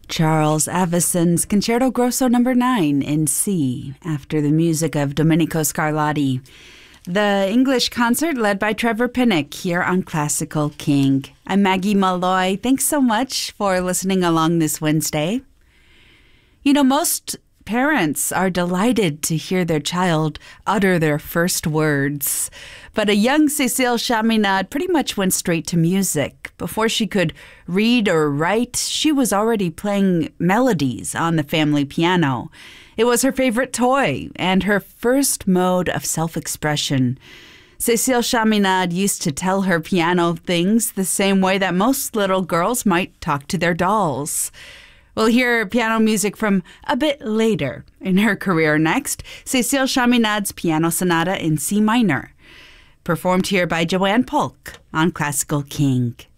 Charles Avison's Concerto Grosso No. 9 in C, after the music of Domenico Scarlatti. The English concert led by Trevor Pinnock here on Classical King. I'm Maggie Malloy. Thanks so much for listening along this Wednesday. You know, most parents are delighted to hear their child utter their first words. But a young Cécile Chaminade pretty much went straight to music. Before she could read or write, she was already playing melodies on the family piano. It was her favorite toy and her first mode of self-expression. Cécile Chaminade used to tell her piano things the same way that most little girls might talk to their dolls. We'll hear piano music from a bit later in her career next. Cécile Chaminade's Piano Sonata in C minor, performed here by Joanne Polk on Classical King.